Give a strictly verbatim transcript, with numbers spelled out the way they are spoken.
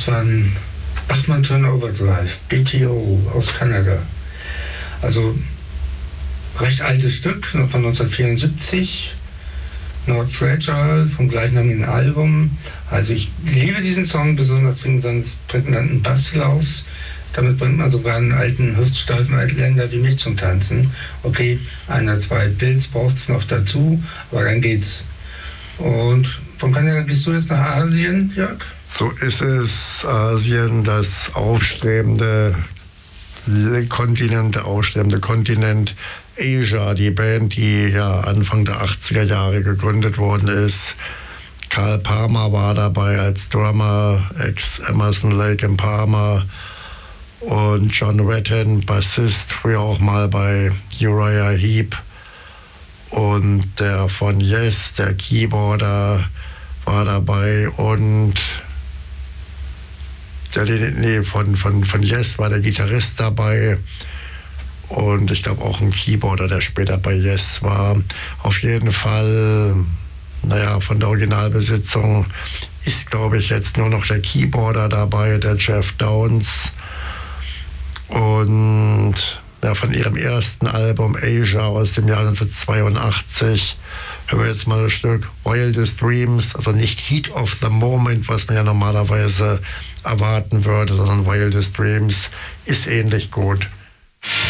Das war ein Bachmann Overdrive, B T O aus Kanada. Also recht altes Stück, noch von neunzehnhundertvierundsiebzig. Not Fragile vom gleichnamigen Album. Also ich liebe diesen Song besonders wegen seines prägnanten Basslaufs. Damit bringt man sogar einen alten, hüftsteifen Altländer wie mich zum Tanzen. Okay, einer, zwei Pilz braucht es noch dazu, aber dann geht's. Und von Kanada gehst du jetzt nach Asien, Jörg? So ist es. Asien, das aufstrebende Kontinent, der aufstrebende Kontinent. Asia, die Band, die ja Anfang der achtziger Jahre gegründet worden ist. Carl Palmer war dabei als Drummer, ex-Emerson, Lake and Palmer. Und John Wetton, Bassist, früher auch mal bei Uriah Heep. Und der von Yes, der Keyboarder, war dabei. Und der, nee, von, von, von Yes war der Gitarrist dabei. Und ich glaube auch ein Keyboarder, der später bei Yes war. Auf jeden Fall, naja, von der Originalbesitzung ist, glaube ich, jetzt nur noch der Keyboarder dabei, der Jeff Downs. Und ja, von ihrem ersten Album Asia aus dem Jahr neunzehnhundertzweiundachtzig hören wir jetzt mal ein Stück Wildest Dreams, also nicht Heat of the Moment, was man ja normalerweise erwarten würde, sondern Wildest Dreams ist ähnlich gut.